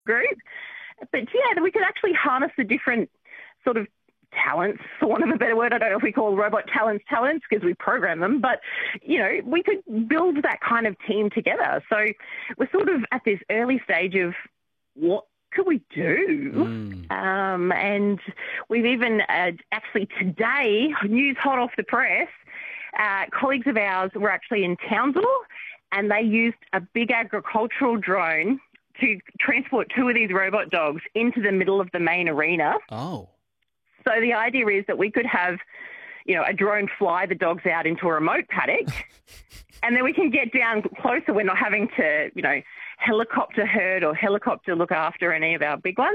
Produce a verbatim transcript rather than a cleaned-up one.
group. But yeah, we could actually harness the different sort of talents, for want of a better word. I don't know if we call robot talents talents because we program them, but, you know, we could build that kind of team together. So we're sort of at this early stage of what could we do? Mm. Um, and we've even uh, actually today, news hot off the press, uh, colleagues of ours were actually in Townsville and they used a big agricultural drone to transport two of these robot dogs into the middle of the main arena. Oh. So the idea is that we could have, you know, a drone fly the dogs out into a remote paddock and then we can get down closer. We're not having to, you know, helicopter herd or helicopter look after any of our big ones.